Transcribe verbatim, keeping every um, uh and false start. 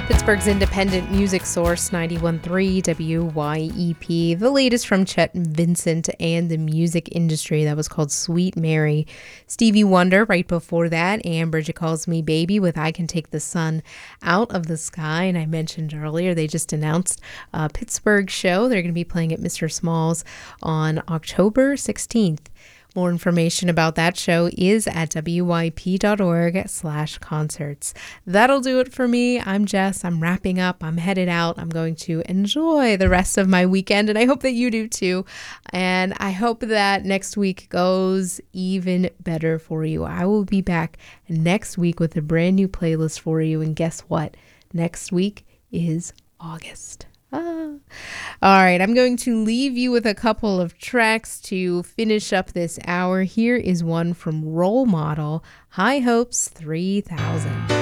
Pittsburgh's independent music source, ninety-one point three W Y E P. The latest from Chet Vincent and the music industry. That was called Sweet Mary. Stevie Wonder right before that, and Bridget Calls Me Baby with I Can Take the Sun Out of the Sky. And I mentioned earlier, they just announced a Pittsburgh show. They're going to be playing at Mister Smalls on October sixteenth. More information about that show is at W Y P dot org slash concerts. That'll do it for me. I'm Jess. I'm wrapping up. I'm headed out. I'm going to enjoy the rest of my weekend, and I hope that you do too. And I hope that next week goes even better for you. I will be back next week with a brand new playlist for you. And guess what? Next week is August. Ah. All right, I'm going to leave you with a couple of tracks to finish up this hour. Here is one from Role Model, High Hopes three thousand.